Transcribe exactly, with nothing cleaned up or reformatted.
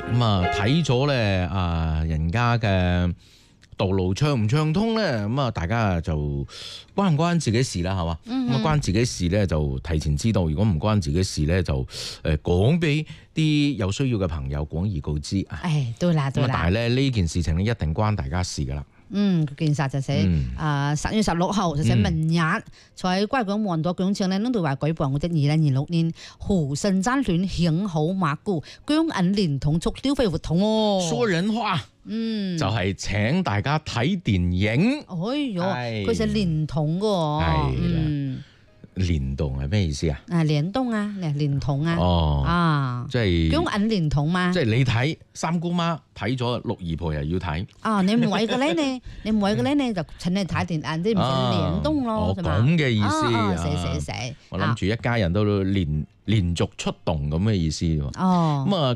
咁啊睇咗咧啊人家嘅道路暢唔暢通咧，咁啊大家就關唔關自己事啦，係嘛？咁啊關自己事咧就提前知道，如果唔關自己事咧就誒講俾啲有需要嘅朋友廣而告之。 誒，對啦對啦。 但係咧呢件事情咧一定關大家事噶啦。 嗯，件事就寫啊十月十六號就寫明日在貴港望到廣場咧，呢度話舉辦我哋二零二六年湖盛爭戀慶好馬古姜銀連同促消費活動喎。 說人話，嗯，就係請大家睇電影。 哎喲，佢寫連同嘅喎。 係連動係咩意思啊？ 啊，聯動啊，連同啊。 哦， 啊， 即係姜銀連同嘛。 即係你睇三姑媽睇咗，六姨婆又要睇。 啊，你唔為嘅咧呢？你唔為嘅咧呢？就請你睇電影，即係唔使聯動咯， 哦， 係嘛？ 咁嘅意思啊。 寫寫寫。 我諗住一家人都連連續出動咁嘅意思喎。 哦。 咁啊。